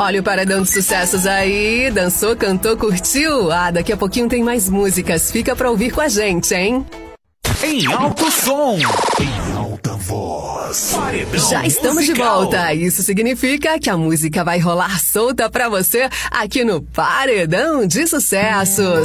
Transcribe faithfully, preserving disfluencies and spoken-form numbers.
Olha o paredão de sucessos aí. Dançou, cantou, curtiu? Ah, daqui a pouquinho tem mais músicas. Fica pra ouvir com a gente, hein? Em alto som, em alta voz. Paredão Já estamos musical. de volta. Isso significa que a música vai rolar solta pra você aqui no Paredão de Sucessos.